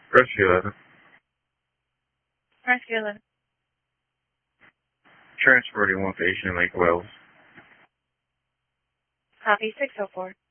Rescue 11. Rescue 11. Transporting one patient in Lake Wells. Copy 604.